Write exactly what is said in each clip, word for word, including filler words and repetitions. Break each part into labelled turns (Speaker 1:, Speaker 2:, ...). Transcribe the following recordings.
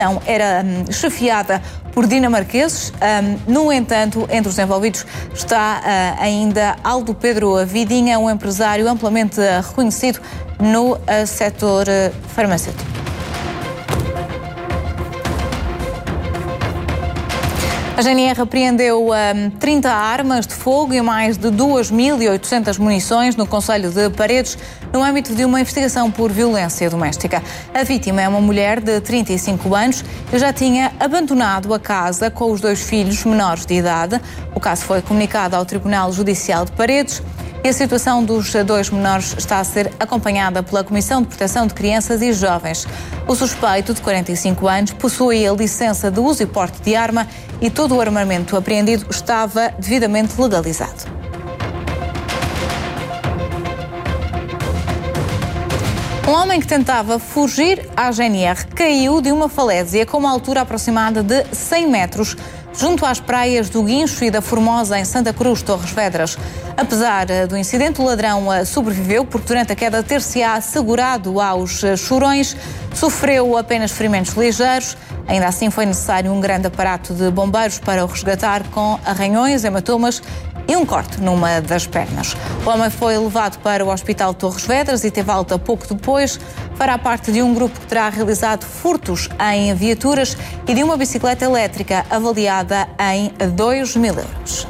Speaker 1: era um, chefiada por dinamarqueses. Um, no entanto, entre os envolvidos está uh, ainda Aldo Pedro Vidinha, um empresário amplamente uh, reconhecido no uh, setor uh, farmacêutico. A G N R apreendeu um, trinta armas de fogo e mais de duas mil e oitocentas munições no concelho de Paredes, no âmbito de uma investigação por violência doméstica. A vítima é uma mulher de trinta e cinco anos que já tinha abandonado a casa com os dois filhos menores de idade. O caso foi comunicado ao Tribunal Judicial de Paredes e a situação dos dois menores está a ser acompanhada pela Comissão de Proteção de Crianças e Jovens. O suspeito, de quarenta e cinco anos, possui a licença de uso e porte de arma e todo o armamento apreendido estava devidamente legalizado. Um homem que tentava fugir à G N R caiu de uma falésia com uma altura aproximada de cem metros, junto às praias do Guincho e da Formosa, em Santa Cruz, Torres Vedras. Apesar do incidente, o ladrão sobreviveu, porque durante a queda ter-se-á segurado aos chorões, sofreu apenas ferimentos ligeiros. Ainda assim, foi necessário um grande aparato de bombeiros para o resgatar, com arranhões, hematomas e um corte numa das pernas. O homem foi levado para o Hospital de Torres Vedras e teve alta pouco depois. Fará parte de um grupo que terá realizado furtos em viaturas e de uma bicicleta elétrica avaliada em dois mil euros.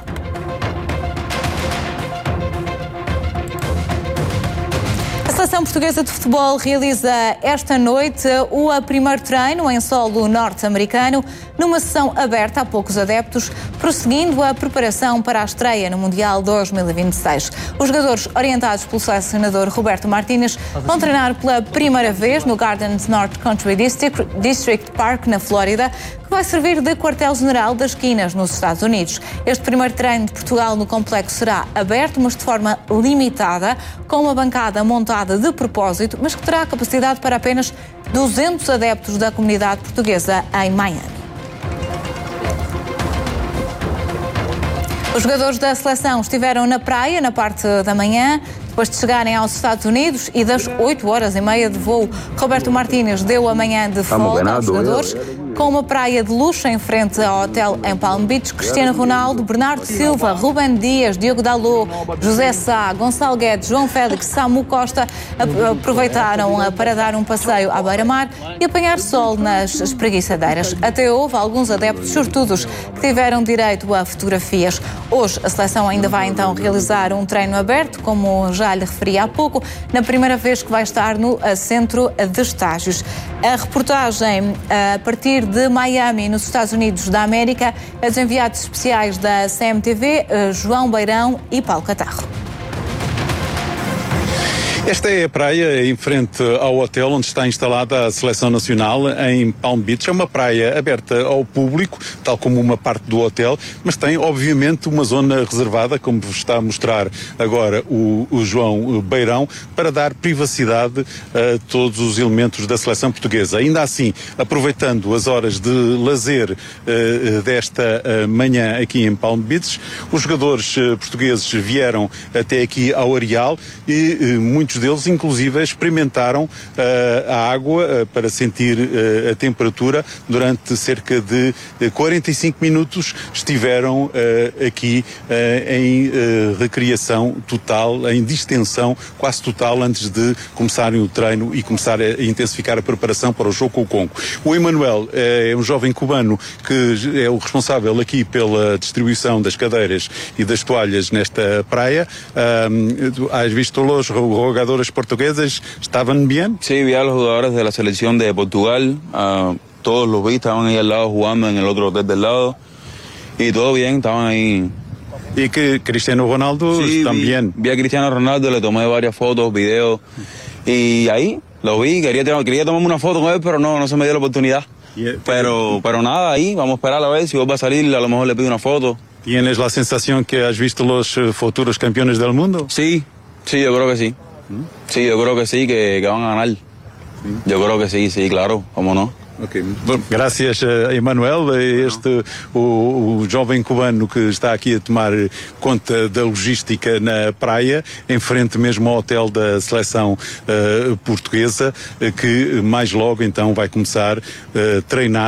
Speaker 1: A Seleção Portuguesa de Futebol realiza esta noite o primeiro treino em solo norte-americano, numa sessão aberta a poucos adeptos, prosseguindo a preparação para a estreia no Mundial dois mil e vinte e seis. Os jogadores, orientados pelo selecionador Roberto Martínez, vão treinar pela primeira vez no Gardens North Country District, District Park, na Flórida, que vai servir de quartel-general das esquinas nos Estados Unidos. Este primeiro treino de Portugal no complexo será aberto, mas de forma limitada, com uma bancada montada de propósito, mas que terá capacidade para apenas duzentos adeptos da comunidade portuguesa em Miami. Os jogadores da seleção estiveram na praia na parte da manhã, depois de chegarem aos Estados Unidos, e das oito horas e meia de voo, Roberto Martínez deu a manhã de folga aos jogadores, com uma praia de luxo em frente ao hotel em Palm Beach. Cristiano Ronaldo, Bernardo Silva, Rubem Dias, Diogo Dalot, José Sá, Gonçalo Guedes, João Félix, Samu Costa aproveitaram para dar um passeio à beira-mar e apanhar sol nas espreguiçadeiras. Até houve alguns adeptos sortudos que tiveram direito a fotografias. Hoje a seleção ainda vai então realizar um treino aberto, como já lhe referi há pouco, na primeira vez que vai estar no centro de estágios. A reportagem a partir de Miami, nos Estados Unidos da América, é dos enviados especiais da C M T V, João Beirão e Paulo Catarro.
Speaker 2: Esta é a praia em frente ao hotel onde está instalada a Seleção Nacional, em Palm Beach. É uma praia aberta ao público, tal como uma parte do hotel, mas tem obviamente uma zona reservada, como vos está a mostrar agora o, o João Beirão, para dar privacidade a todos os elementos da Seleção Portuguesa. Ainda assim, aproveitando as horas de lazer uh, desta uh, manhã aqui em Palm Beach, os jogadores uh, portugueses vieram até aqui ao areal e uh, muitos deles, inclusive, experimentaram uh, a água uh, para sentir uh, a temperatura. Durante cerca de uh, quarenta e cinco minutos estiveram uh, aqui uh, em uh, recreação total, em distensão quase total, antes de começarem o treino e começar a intensificar a preparação para o jogo com o Congo. O Emanuel uh, é um jovem cubano que é o responsável aqui pela distribuição das cadeiras e das toalhas nesta praia. Um, has visto los jugadores portugueses, ¿estaban bien?
Speaker 3: Sí, vi a los jugadores de la selección de Portugal, uh, todos los vi, estaban ahí al lado jugando en el otro hotel del lado y todo bien, estaban ahí.
Speaker 2: ¿Y que Cristiano Ronaldo
Speaker 3: sí,
Speaker 2: también?
Speaker 3: Vi, vi a Cristiano Ronaldo, le tomé varias fotos, videos y ahí lo vi, quería, quería tomarme una foto con él, pero no, no se me dio la oportunidad. Yeah, pero, pero nada, ahí vamos a esperar a ver si vuelve a salir, a lo mejor le pido una foto.
Speaker 2: ¿Tienes la sensación que has visto los futuros campeones del mundo?
Speaker 3: Sí, sí, yo creo que sí. Sí, yo creo que sí, que, que van a ganar. Yo creo que sí, sí, claro, cómo no.
Speaker 2: Okay. Bom, graças a Emanuel, este o, o jovem cubano que está aqui a tomar conta da logística na praia, em frente mesmo ao hotel da seleção uh, portuguesa, uh, que mais logo então vai começar a uh, treinar